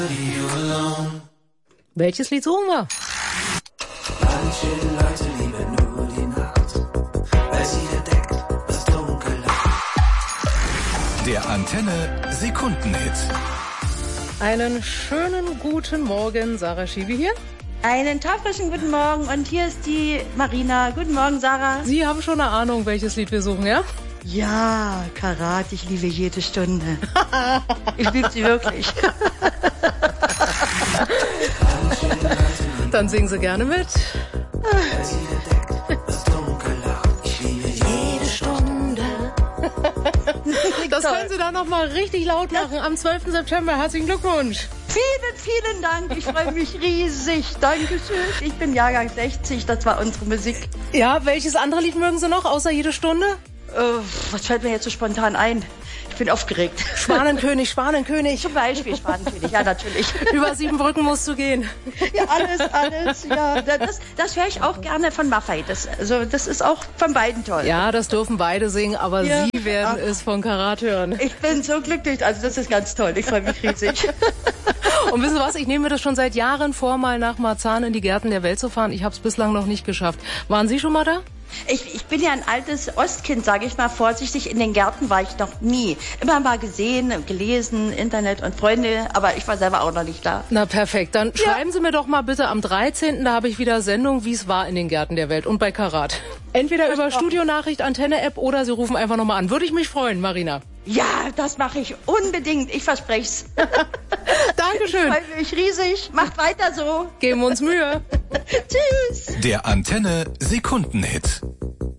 Welches Lied suchen wir? Manche Leute lieben nur die Nacht, weil sie verdeckt das Dunkel hat. Der Antenne Sekundenhit. Einen schönen guten Morgen, Sarah Schiebe hier. Einen taufrischen guten Morgen und hier ist die Marina. Guten Morgen, Sarah. Sie haben schon eine Ahnung, welches Lied wir suchen, ja? Ja, Karat, ich liebe jede Stunde. Ich liebe sie wirklich. Dann singen Sie gerne mit. Weil sie verdeckt das Dunkel hat. Ich liebe jede Stunde. Das können Sie dann noch mal richtig laut machen am 12. September. Herzlichen Glückwunsch. Vielen, vielen Dank. Ich freue mich riesig. Dankeschön. Ich bin Jahrgang 60. Das war unsere Musik. Ja, welches andere Lied mögen Sie noch, außer jede Stunde? Was fällt mir jetzt so spontan ein? Ich bin aufgeregt. Schwanenkönig, Schwanenkönig. Zum Beispiel Schwanenkönig, ja, natürlich. Über 7 Brücken musst du gehen. Ja, alles, ja. Das höre ich auch gerne von Maffei. Das ist auch von beiden toll. Ja, das dürfen beide singen, aber Ja. Sie werden es von Karat hören. Ich bin so glücklich, also das ist ganz toll. Ich freue mich riesig. Und wissen Sie was, ich nehme mir das schon seit Jahren vor, mal nach Marzahn in die Gärten der Welt zu fahren. Ich habe es bislang noch nicht geschafft. Waren Sie schon mal da? Ich bin ja ein altes Ostkind, sage ich mal vorsichtig. In den Gärten war ich noch nie. Immer mal gesehen, gelesen, Internet und Freunde, aber ich war selber auch noch nicht da. Na perfekt, dann schreiben Sie mir doch mal bitte am 13., da habe ich wieder Sendung, wie es war in den Gärten der Welt und bei Karat. Entweder über Studionachricht, Antenne-App oder Sie rufen einfach nochmal an. Würde ich mich freuen, Marina. Ja, das mache ich unbedingt. Ich verspreche es. Dankeschön. Ich freue mich riesig. Macht weiter so. Geben wir uns Mühe. Tschüss. Der Antenne Sekundenhit.